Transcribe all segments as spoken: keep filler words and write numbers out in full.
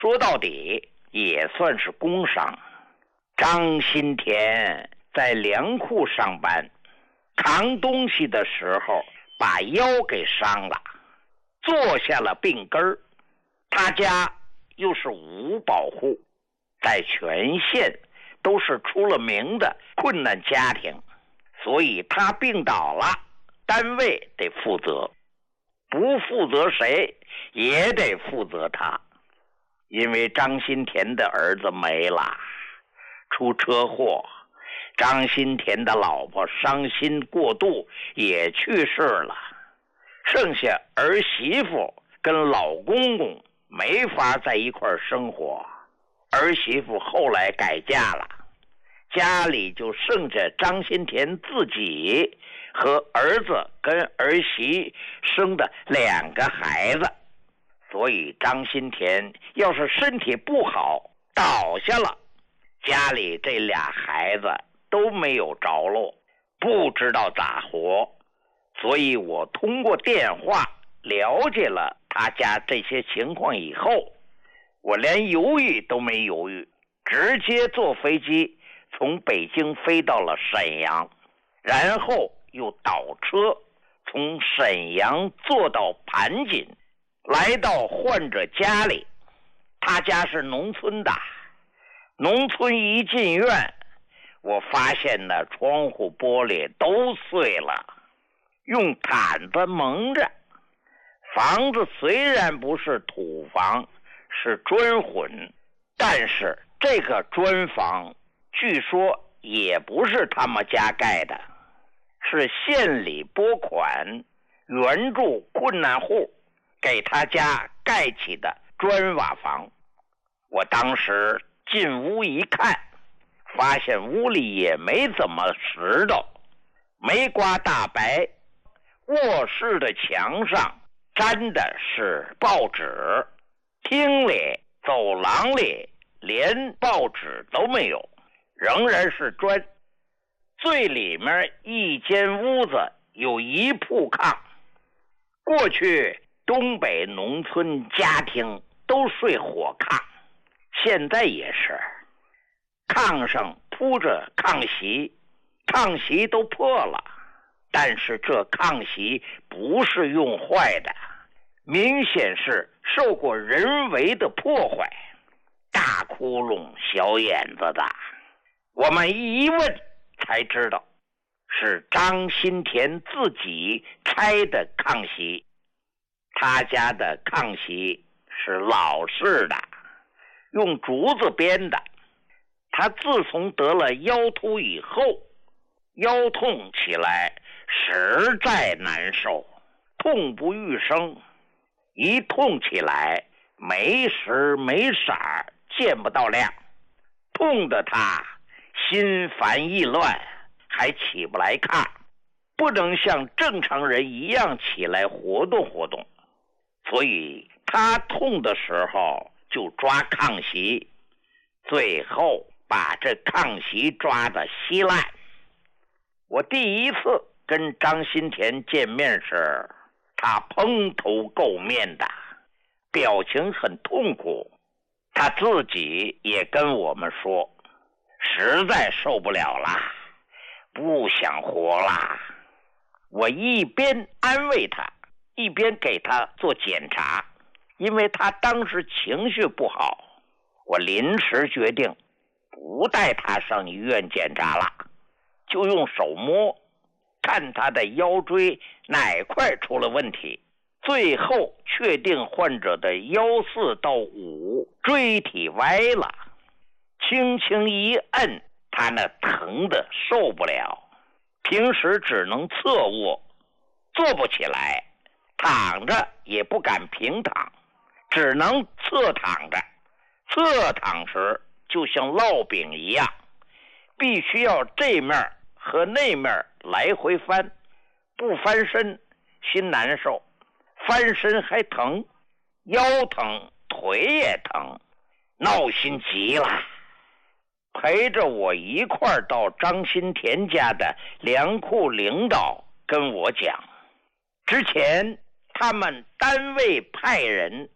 说到底也算是工伤。张新田在粮库上班，扛东西的时候把腰给伤了，坐下了病根儿。他家又是无保户，在全县都是出了名的困难家庭，所以他病倒了，单位得负责，不负责谁也得负责他。因为张新田的儿子没了，出车祸，张新田的老婆伤心过度也去世了，剩下儿媳妇跟老公公没法在一块生活，儿媳妇后来改嫁了，家里就剩下张新田自己和儿子跟儿媳生的两个孩子。所以张新田要是身体不好倒下了，家里这俩孩子都没有着落，不知道咋活。所以我通过电话了解了他家这些情况以后，我连犹豫都没犹豫，直接坐飞机从北京飞到了沈阳，然后又倒车从沈阳坐到盘锦，来到患者家里。他家是农村的，农村一进院，我发现呢窗户玻璃都碎了，用毯子蒙着。房子虽然不是土房，是砖混，但是这个砖房据说也不是他们家盖的，是县里拨款援助困难户给他家盖起的砖瓦房。我当时进屋一看，发现屋里也没怎么拾掇，没刮大白，卧室的墙上粘的是报纸，厅里走廊里连报纸都没有，仍然是砖。最里面一间屋子有一铺炕，过去东北农村家庭都睡火炕，现在也是，炕上铺着炕席，炕席都破了，但是这炕席不是用坏的，明显是受过人为的破坏，大窟窿小眼子的。我们一问才知道是张新田自己拆的炕席。他家的炕席是老式的，用竹子编的。他自从得了腰突以后，腰痛起来实在难受，痛不欲生，一痛起来没时没色，见不到亮，痛得他心烦意乱，还起不来炕，不能像正常人一样起来活动活动。所以他痛的时候就抓炕席，最后把这炕席抓得稀烂。我第一次跟张新田见面时，他蓬头垢面的，表情很痛苦。他自己也跟我们说，实在受不了了，不想活了。我一边安慰他，一边给他做检查。因为他当时情绪不好，我临时决定不带他上医院检查了，就用手摸，看他的腰椎哪块出了问题。最后确定患者的腰四到五椎体歪了，轻轻一摁，他那疼得受不了，平时只能侧卧，坐不起来，躺着也不敢平躺，只能侧躺着。侧躺时就像烙饼一样，必须要这面和那面来回翻，不翻身心难受，翻身还疼，腰疼腿也疼，闹心极了。陪着我一块儿到张新田家的粮库领导跟我讲，之前他们单位派人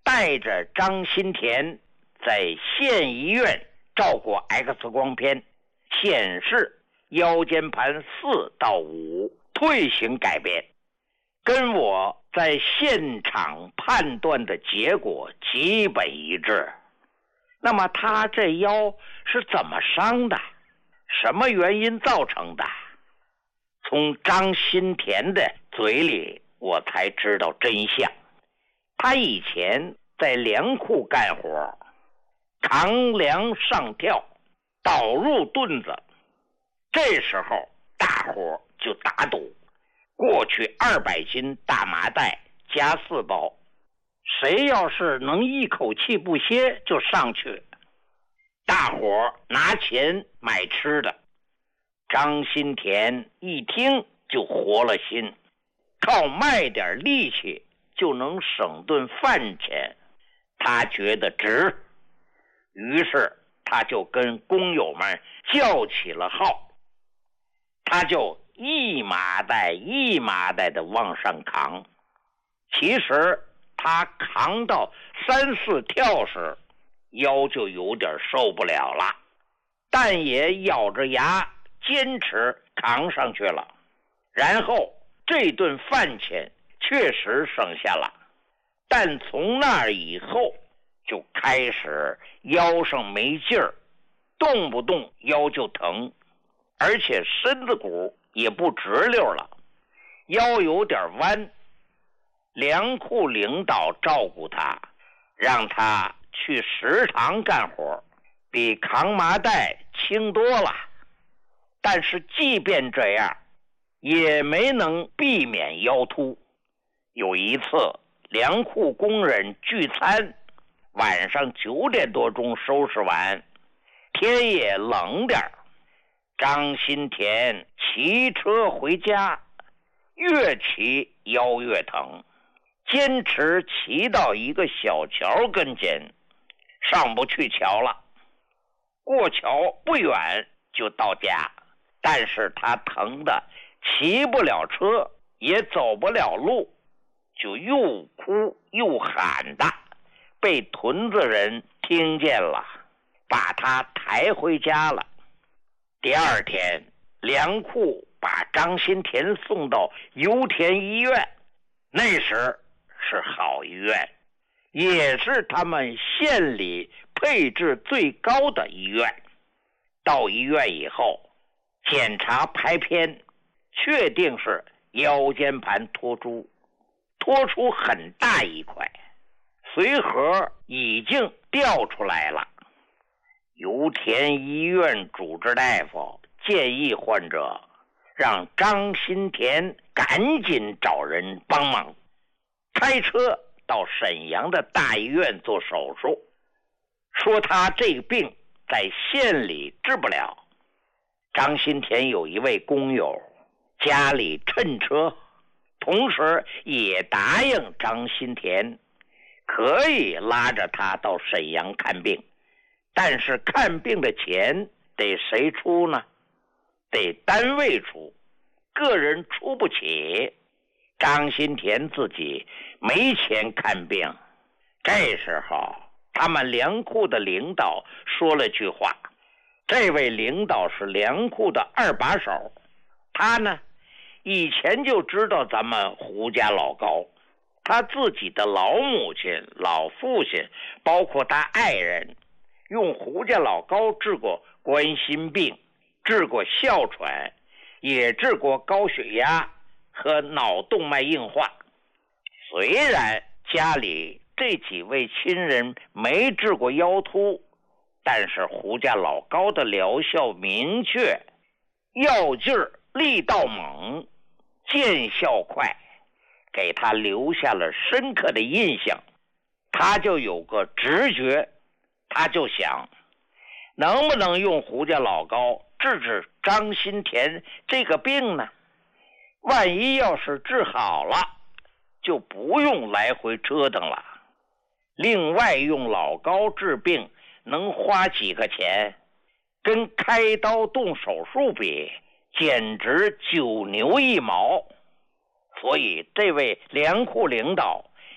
带着张新田在县医院照过 X 光片，显示腰间盘四到五退行改变，跟我在现场判断的结果基本一致。那么他这腰是怎么伤的？什么原因造成的？从张新田的嘴里我才知道真相。他以前在粮库干活，扛粮上吊，倒入墩子，这时候大伙就打赌，过去二百斤大麻袋加四包，谁要是能一口气不歇就上去，大伙拿钱买吃的。张新田一听就活了心，靠卖点力气就能省顿饭钱，他觉得值，于是他就跟工友们叫起了号，他就一麻袋一麻袋的往上扛。其实他扛到三四跳时，腰就有点受不了了，但也咬着牙坚持扛上去了。然后这顿饭钱确实省下了，但从那以后就开始腰上没劲儿，动不动腰就疼，而且身子骨也不直溜了，腰有点弯。粮库领导照顾他，让他去食堂干活，比扛麻袋轻多了。但是即便这样，也没能避免腰突。有一次粮库工人聚餐，晚上九点多钟收拾完，天也冷点，张新田骑车回家，越骑腰越疼，坚持骑到一个小桥跟前，上不去桥了。过桥不远就到家，但是他疼得骑不了车，也走不了路，就又哭又喊的，被屯子人听见了，把他抬回家了。第二天，粮库把张新田送到油田医院，那时是好医院，也是他们县里配置最高的医院。到医院以后，检查拍片，确定是腰间盘脱出，脱出很大一块，髓核已经掉出来了。油田医院主治大夫建议患者让张新田赶紧找人帮忙，开车到沈阳的大医院做手术，说他这个病在县里治不了。张新田有一位工友家里趁车，同时也答应张新田可以拉着他到沈阳看病，但是看病的钱得谁出呢？得单位出，个人出不起。张新田自己没钱看病。这时候他们粮库的领导说了句话，这位领导是粮库的二把手，他呢以前就知道咱们胡家老高，他自己的老母亲老父亲包括他爱人用胡家老高治过冠心病，治过哮喘，也治过高血压和脑动脉硬化。虽然家里这几位亲人没治过腰突，但是胡家老高的疗效明确，药劲儿力道猛，见效快，给他留下了深刻的印象。他就有个直觉，他就想能不能用胡家老高治治张新田这个病呢？万一要是治好了，就不用来回折腾了。另外用老高治病能花几个钱，跟开刀动手术比简直九牛一毛。所以这位粮库领导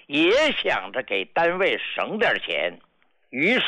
也想着给单位省点钱，于是